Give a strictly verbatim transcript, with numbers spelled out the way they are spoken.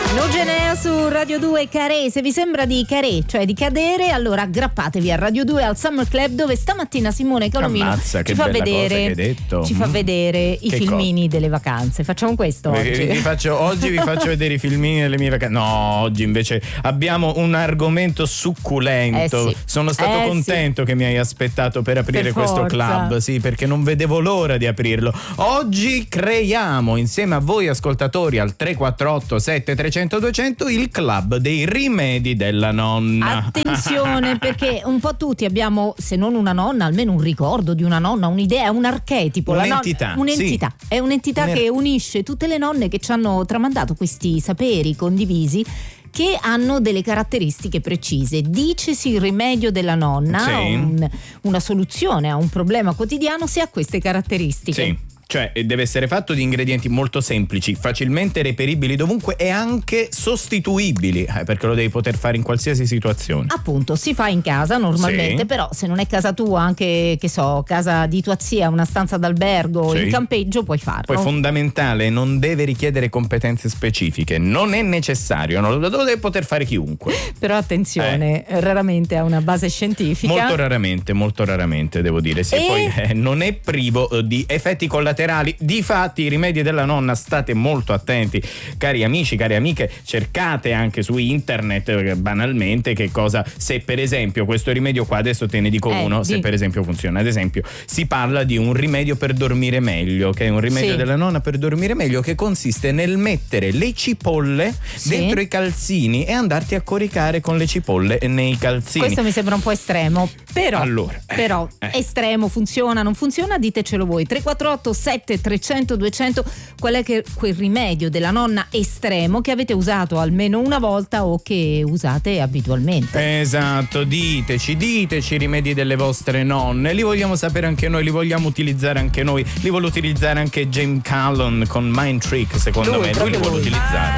Nogenea su Radio due Caré. Se vi sembra di Caré, cioè di cadere, allora aggrappatevi a Radio due al Summer Club, dove stamattina Simone Colomino Ammazza, ci fa vedere detto. ci fa vedere i Che filmini co- delle vacanze. Facciamo questo vi, oggi. Vi faccio, oggi vi faccio vedere i filmini delle mie vacanze. No, oggi invece abbiamo un argomento succulento. Eh sì. Sono stato eh contento sì. che mi hai aspettato per aprire per questo forza. club, sì, perché non vedevo l'ora di aprirlo. Oggi creiamo insieme a voi ascoltatori al tre quattro otto sette trecento duecento il club dei rimedi della nonna. Attenzione, perché un po' tutti abbiamo, se non una nonna, almeno un ricordo di una nonna, un'idea, un archetipo. Un'entità, la nonna, un'entità. Sì. È un'entità Un che unisce tutte le nonne che ci hanno tramandato questi saperi condivisi, che hanno delle caratteristiche precise. Dicesi il rimedio della nonna, Sì. un, una soluzione a un problema quotidiano se ha queste caratteristiche. Sì. Cioè deve essere fatto di ingredienti molto semplici, facilmente reperibili dovunque e anche sostituibili, eh, perché lo devi poter fare in qualsiasi situazione. Appunto, si fa in casa normalmente, Sì. però se non è casa tua, anche che so, casa di tua zia, una stanza d'albergo, Sì. in campeggio, puoi farlo. Poi fondamentale, non deve richiedere competenze specifiche, non è necessario, no? Lo deve poter fare chiunque. Però attenzione, eh. raramente ha una base scientifica. Molto raramente, molto raramente devo dire. Sì, E... poi eh, non è privo eh, di effetti collaterali. Difatti i rimedi della nonna, state molto attenti, cari amici, cari amiche, cercate anche su internet eh, banalmente che cosa, se per esempio questo rimedio qua, adesso te ne dico eh, uno, di... se per esempio funziona. Ad esempio si parla di un rimedio per dormire meglio, che è un rimedio sì. della nonna per dormire meglio, che consiste nel mettere le cipolle sì. dentro i calzini e andarti a coricare con le cipolle nei calzini. Questo mi sembra un po' estremo, però, allora, eh, però eh. estremo, funziona, non funziona, ditecelo voi. Tre quattro otto sette trecento duecento, qual è che quel rimedio della nonna estremo che avete usato almeno una volta o che usate abitualmente? Esatto, diteci, diteci i rimedi delle vostre nonne, li vogliamo sapere anche noi, li vogliamo utilizzare anche noi, li vuole utilizzare anche James Callum con Mind Trick, secondo Lui, me, lui li vuole lui. utilizzare.